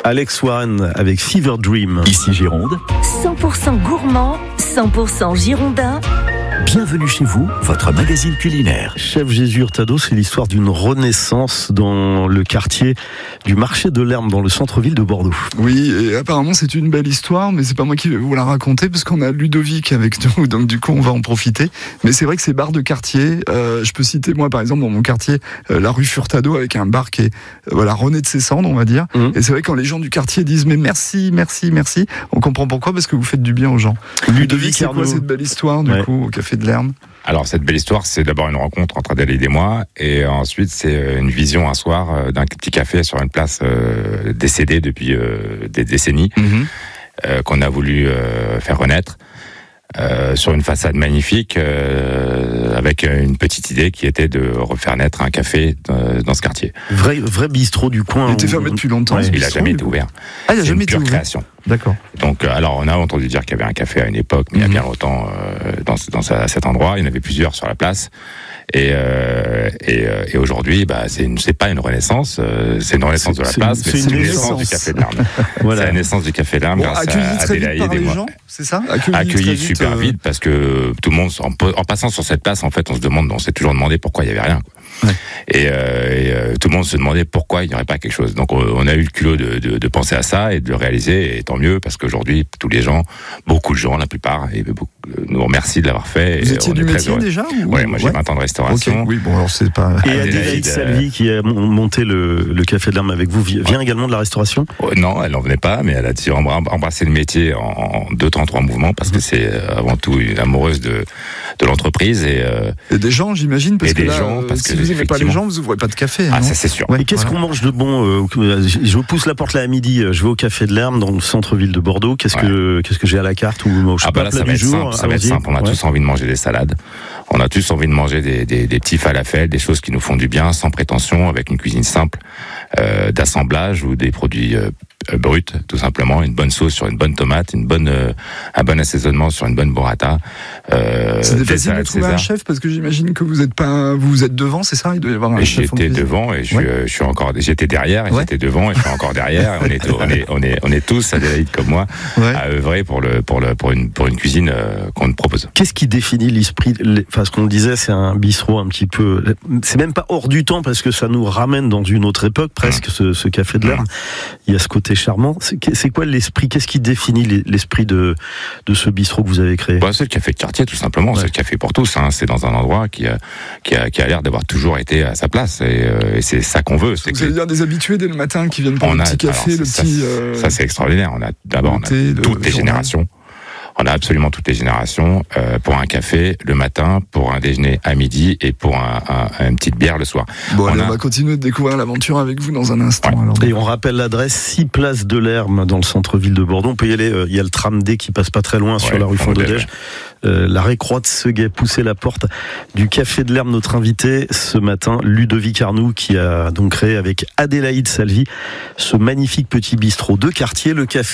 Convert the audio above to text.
Alex Warren avec Fever Dream. Ici Gironde. 100% gourmand, 100% girondin. Bienvenue chez vous, votre magazine culinaire. Chef Jésus Hurtado, c'est l'histoire d'une renaissance dans le quartier du marché de l'Herme, dans le centre-ville de Bordeaux. Oui, et apparemment c'est une belle histoire, mais c'est pas moi qui vais vous la raconter, parce qu'on a Ludovic avec nous, donc du coup on va en profiter. Mais c'est vrai que ces bars de quartier, je peux citer moi par exemple dans mon quartier, la rue Furtado, avec un bar qui est rené de ses cendres, on va dire. Et c'est vrai quand les gens du quartier disent mais merci, on comprend pourquoi, parce que vous faites du bien aux gens. Ludovic, c'est quoi cette belle histoire du coup au Café de l'Herme? Alors cette belle histoire, c'est d'abord une rencontre entre Adélaïde et moi, et ensuite c'est une vision un soir d'un petit café sur une place décédée depuis des décennies, qu'on a voulu faire renaître sur une façade magnifique, avec une petite idée qui était de refaire naître un café dans ce quartier. Vrai bistrot du coin. Il était fermé depuis longtemps. Il n'a jamais été ouvert. Ah, il n'a jamais été ouvert. Création. D'accord. Donc, alors, on a entendu dire qu'il y avait un café à une époque, mais il y a bien longtemps, à cet endroit. Il y en avait plusieurs sur la place. Et aujourd'hui, c'est pas une renaissance, c'est une renaissance de la place, mais c'est une naissance du Café de l'Herme. Voilà. C'est la naissance du Café de l'Herme grâce à Adélaïde et moi. C'est ça? Accueilli super vite, parce que tout le monde, en passant sur cette place, en fait, on s'est toujours demandé pourquoi il y avait rien, quoi. Ouais. Et tout le monde se demandait pourquoi il n'y aurait pas quelque chose. Donc on a eu le culot de penser à ça et de le réaliser, et tant mieux, parce qu'aujourd'hui beaucoup de gens, la plupart, nous remercient de l'avoir fait. Vous étiez du métier déjà? Oui, moi j'ai 20 ans de restauration. Okay. Oui, bon, alors c'est pas... Et Adélaïde Salvi, qui a monté le Café de l'Herme avec vous, vient également de la restauration? Non, elle n'en venait pas, mais elle a embrassé le métier en 2 temps, 3 mouvements, parce que c'est avant tout une amoureuse de l'entreprise. Et des gens, j'imagine, parce que des là, gens, parce si que vous n'aimez pas les gens, vous n'ouvrez pas de café. Ah, ça c'est sûr. Et qu'est-ce qu'on mange de bon? Je vous pousse la porte là à midi, je vais au Café de l'Herme dans le centre-ville de Bordeaux. Qu'est-ce que j'ai à la carte, ou je sais pas, là, ça va être simple. Ça va être simple. On a tous envie de manger des salades. On a tous envie de manger des petits falafels, des choses qui nous font du bien, sans prétention, avec une cuisine simple, d'assemblage, ou des produits bruts, tout simplement. Une bonne sauce sur une bonne tomate, un bon assaisonnement sur une bonne burrata. C'était facile de trouver un chef, parce que j'imagine que vous êtes devant, c'est ça? Il doit y avoir un chef. J'étais devant, et je suis encore. J'étais derrière, et j'étais devant, et je suis encore derrière. On est tous, Adélaïde comme moi, à œuvrer pour une cuisine qu'on nous propose. Qu'est-ce qui définit l'esprit? Enfin, ce qu'on disait, c'est un bistrot un petit peu. C'est même pas hors du temps, parce que ça nous ramène dans une autre époque, presque, ce Café de l'Herme. Il y a ce côté charmant. C'est quoi l'esprit? Qu'est-ce qui définit l'esprit de ce bistrot que vous avez créé? C'est le café de quartier, tout simplement. Ouais. C'est le café pour tous. C'est dans un endroit qui a l'air d'avoir toujours été à sa place. Et c'est ça qu'on veut. Vous allez dire des habitués dès le matin qui viennent prendre le petit café, Ça, c'est extraordinaire. On a toutes les générations. On a absolument toutes les générations, pour un café le matin, pour un déjeuner à midi, et pour une petite bière le soir. Bon, on va continuer de découvrir l'aventure avec vous dans un instant. Ouais. Alors. Et on rappelle l'adresse, 6 place de l'Herme, dans le centre-ville de Bordeaux. On peut y aller, il y a le tram D qui passe pas très loin sur la rue Fondodège. L'arrêt Croix de Seguet, pousser la porte du Café de l'Herme. Notre invité ce matin, Ludovic Arnoux, qui a donc créé avec Adélaïde Salvi ce magnifique petit bistrot de quartier, le Café